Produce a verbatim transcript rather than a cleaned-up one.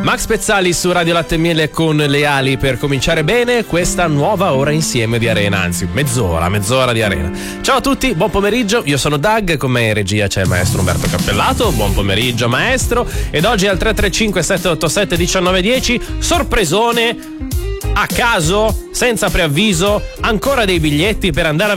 Max Pezzali su Radio Latte e Miele con le ali per cominciare bene questa nuova ora insieme di Arena, anzi mezz'ora, mezz'ora di Arena. Ciao a tutti, buon pomeriggio, io sono Doug, con me in regia c'è il maestro Umberto Cappellato, buon pomeriggio maestro, ed oggi al tre tre cinque sette otto sette uno nove uno zero, sorpresone, a caso, senza preavviso, ancora dei biglietti per andare a